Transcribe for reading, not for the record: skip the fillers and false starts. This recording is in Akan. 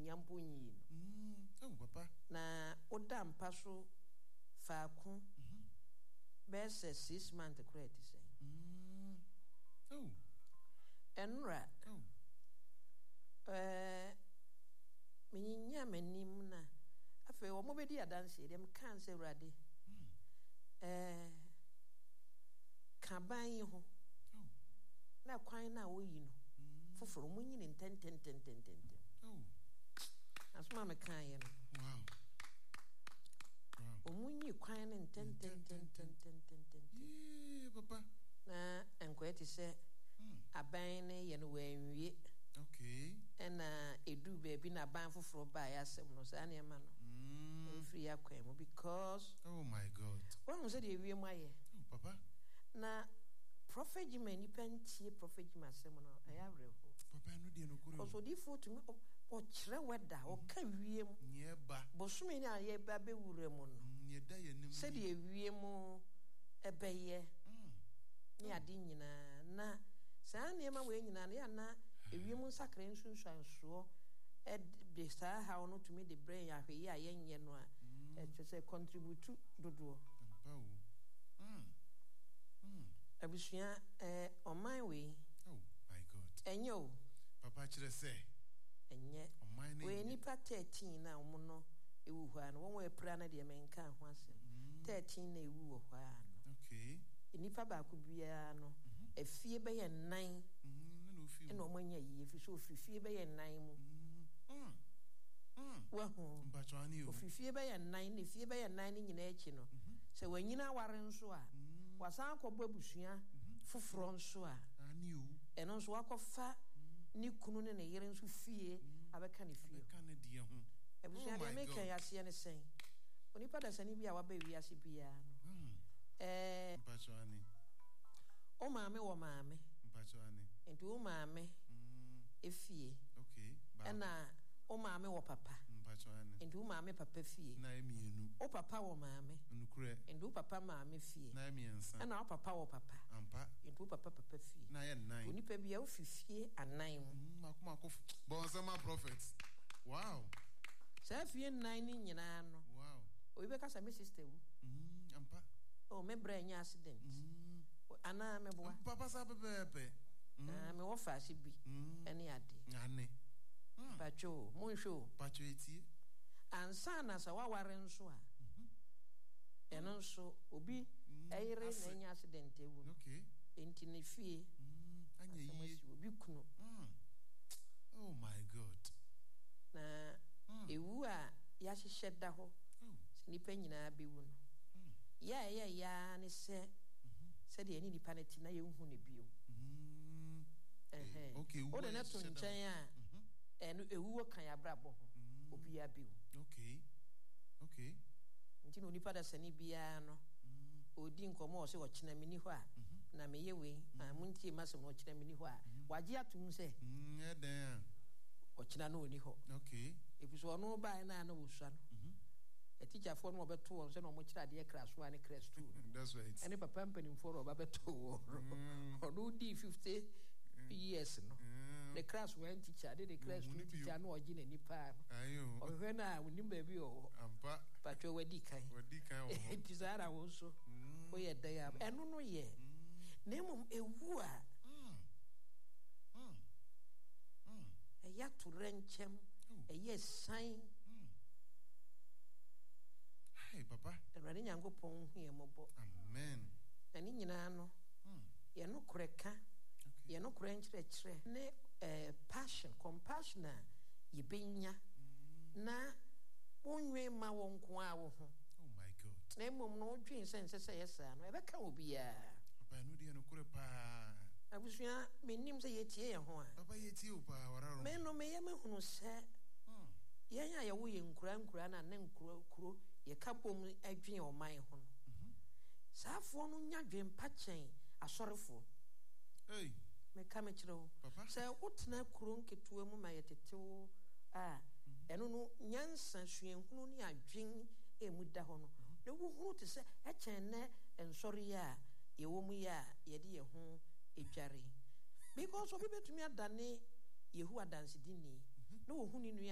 nyampo nyi no papa na oda mpa so faako bese 6 months credit say enra menyinya manim na afa wo mo bedi adanse dem kan se urade kaban ho na kwan na wo yi no foforo mo nyi ne ten asuma me kan ye no o mo nyi kwan ne ten papa na enkweti se aban ne ye no wanwie okay ena edu baby na ban foforo ba ya sem no sa na ema no free akwem because oh my god won say de wie maye papa na prophet Jima ni pentie prophet Jima sem no ayawreho papa no de no kuro also di foto me o kire weda o ka wiem nye ba bosume ni aye ba be wure mu no nye da ye nim se de wiem ebeye ni ade nyina na saa niema we nyina na ya na ewiem nsakre nsunsuanso de saa ha no to me the brain ahwe ya yenye no a say contribute dodo pao abusua on my way oh my god enyo papa kire say enye we nipa 13 na omo no ewu hwa no won we pra na de menka ho asem 13 na ewu wo hwa no okay nipa ba ku bia no efie be ye 9 na omo nya yi fi so fifie be ye 9 mu wa ho mbachwani o fifie be ye 9 na fie be ye 9 ni nyina echi no se wanyina ware nso a wasan akọbọ abusua foforo nso a ani o eno nso akọfa ni kunu ne ne yere nso fie abeka ne fie abeka ne die ho abusua de make ya se ne sen onipa da sani bia waba wi ase bia no mbachwani o maame wo maame mbachwani enti o maame efie okay na o maame wo papa mbachwani enti o maame papa fie na emienu o papa wo maame nukure enti o papa maame fie na emiensa na o papa wo papa ampa enti o papa fie na ye 9 onipa bia o fifie anan mu makoma bon sama prophets wow sa fie 9 ni nyina no wow o ibe kasa me sister wu ampa o me bra nya accident ana me boa papa sa pepe me wo fa se bi ene ade ane pacho monhwo pacho etie ansa na sa waware nso a eno nso obi eyire na nya accident ewu okay enti ne fie anya yi obi kunu oh my god na ewu a ya hihye da ho nipa nyina bewu no ya ne se de ani nipa ne tina ye hu ne bio okay o de na to nchen a eno ewu kan ya brabo ho obi ya bewu okay nti no nipa da sani bia no odi nkomo o se wo kina mini ho a na meye we muntie masem no kina mini ho a waje atum se eden o kina no oni ho okay efiso no ba na wo sua no teacher for no beto won se no mo kira de class 1 and class 2 that's right any papa mpanim for oba beto no di 50 years no the class 1 teacher the class 2 teacher no ogi na nipa no ayo o hwe na wonim ba bi o ampa patcho wadi kan o tizara wo so o ye da ya eno no ye na mum ewu a ya to renchem ye san hey papa Awurade Nyankopon hu ye mobo amen ani nyina no ye no koreka ye no korenkyerɛkyerɛ ne compassion a ye benya na wonwe ma wonko a wo ho oh my god na mum no dwen sense se yesa no ebeka obi a papa no de no kore pa abusua menim se yetie ye ho a papa yetie o pa wararo me no me ye mahunu se ye nya ye wo ye nkura na ne nkuro ye kabom adwen o man ho no saafo no nya dwen pa chen asorefo hey me ka me kire se wotena kuro nketewa mu ma ye tetewo a eno no nyansa hwenhunu ni adwen emu da ho no na wo hunu te se echen ne ensori ya ye wo mu ya ye de ye ho edware because obi betumi adane yehu adanse dini na wo hunu